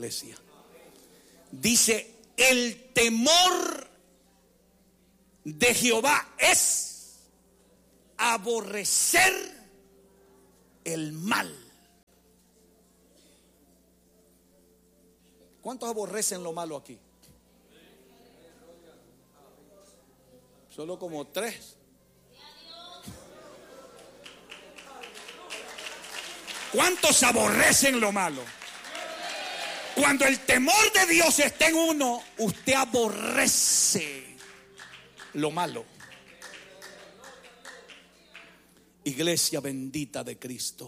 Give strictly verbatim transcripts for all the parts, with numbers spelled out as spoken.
iglesia. Dice: el temor de Jehová es aborrecer el mal. ¿Cuántos aborrecen lo malo aquí? Solo como tres. ¿Cuántos aborrecen lo malo? Cuando el temor de Dios está en uno, usted aborrece lo malo. Iglesia bendita de Cristo,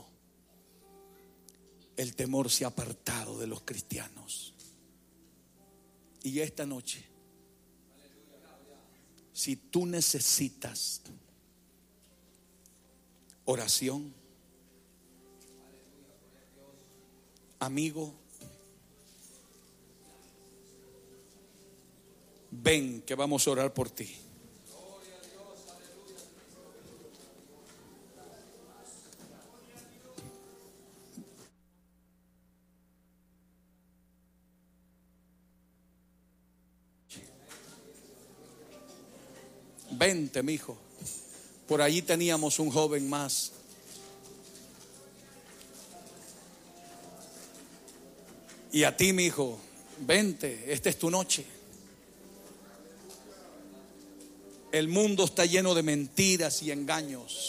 el temor se ha apartado de los cristianos. Y esta noche, si tú necesitas oración, amigo, ven que vamos a orar por ti. Vente, mi hijo. Por allí teníamos un joven más. Y a ti, mi hijo, vente, esta es tu noche. El mundo está lleno de mentiras y engaños.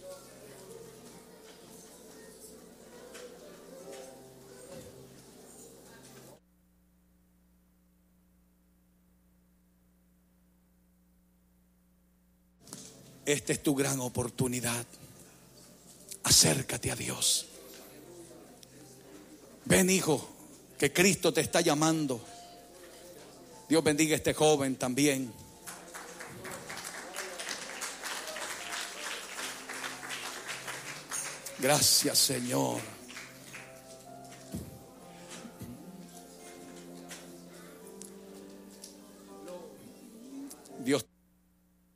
Esta es tu gran oportunidad. Acércate a Dios. Ven, hijo, que Cristo te está llamando. Dios bendiga a este joven también. Gracias, Señor.